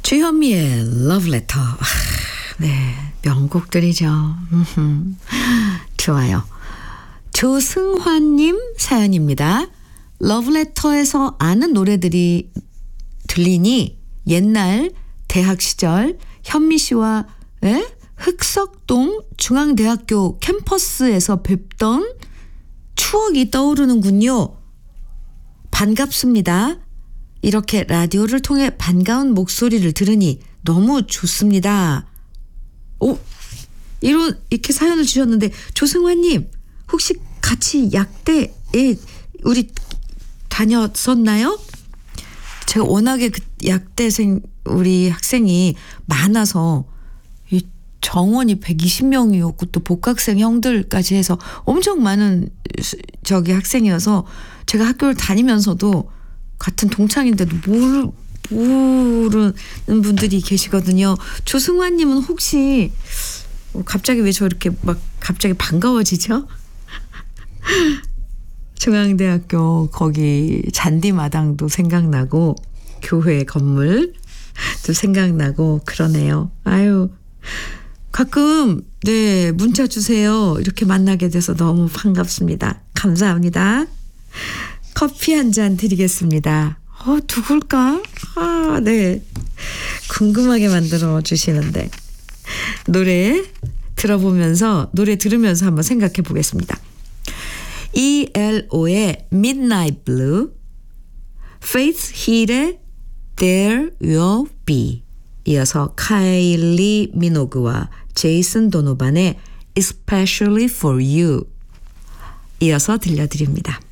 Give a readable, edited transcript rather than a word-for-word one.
주현미의 러브레터. 네, 명곡들이죠. 좋아요. 조승환님 사연입니다. 러브레터에서 아는 노래들이 들리니 옛날 대학 시절 현미 씨와 흑석동 중앙대학교 캠퍼스에서 뵙던 추억이 떠오르는군요. 반갑습니다. 이렇게 라디오를 통해 반가운 목소리를 들으니 너무 좋습니다. 이렇게 사연을 주셨는데 조승환님 혹시 같이 약대에 우리 다녔었나요? 제가 워낙에 그 약대생 우리 학생이 많아서 이 정원이 120명이었고 또 복학생 형들까지 해서 엄청 많은 학생이어서 제가 학교를 다니면서도 같은 동창인데도 모르는 분들이 계시거든요. 조승환님은 혹시 갑자기 왜 저렇게 막 갑자기 반가워지죠? 중앙대학교 거기 잔디마당도 생각나고 교회 건물도 생각나고 그러네요. 아유, 가끔 문자 주세요. 이렇게 만나게 돼서 너무 반갑습니다. 감사합니다. 커피 한 잔 드리겠습니다. 누굴까? 네. 궁금하게 만들어 주시는데. 노래 들으면서 한번 생각해 보겠습니다. ELO의 Midnight Blue, Faith Hill의 There Will Be, 이어서 카일리 미노그와 제이슨 도노반의 Especially for You 이어서 들려드립니다.